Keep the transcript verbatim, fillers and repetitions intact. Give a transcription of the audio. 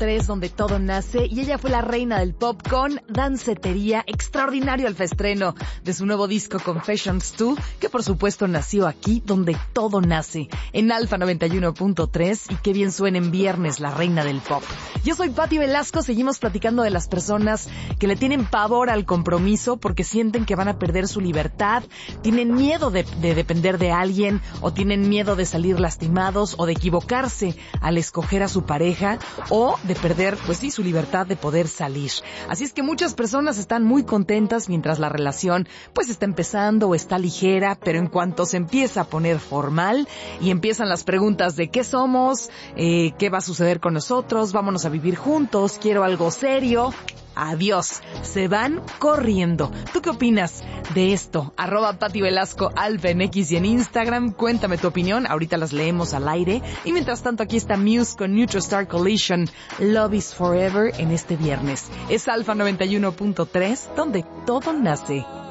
tres, donde todo nace, y ella fue la reina del pop con Dancetería, extraordinario alfaestreno de su nuevo disco Confessions dos, que por supuesto nació aquí, donde todo nace, en Alfa noventa y uno punto tres, y qué bien suena en viernes, la reina del pop. Yo soy Pati Velasco, seguimos platicando de las personas que le tienen pavor al compromiso porque sienten que van a perder su libertad, tienen miedo de, de depender de alguien, o tienen miedo de salir lastimados, o de equivocarse al escoger a su pareja, o de perder, pues sí, su libertad de poder salir. Así es que muchas personas están muy contentas mientras la relación pues está empezando o está ligera, pero en cuanto se empieza a poner formal y empiezan las preguntas de qué somos, eh, qué va a suceder con nosotros, vámonos a vivir juntos, quiero algo serio, adiós, se van corriendo. ¿Tú qué opinas de esto? Arroba Pati Velasco Alfa en X y en Instagram. Cuéntame tu opinión, ahorita las leemos al aire. Y mientras tanto aquí está Muse con Neutral Star Collision, Love is Forever en este viernes. Es Alfa noventa y uno punto tres, donde todo nace.